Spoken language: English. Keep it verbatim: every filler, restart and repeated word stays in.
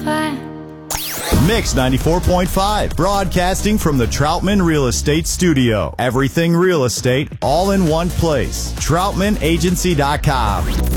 fine. Mix ninety-four point five, broadcasting from the Troutman Real Estate Studio. Everything real estate, all in one place. Troutman Agency dot com.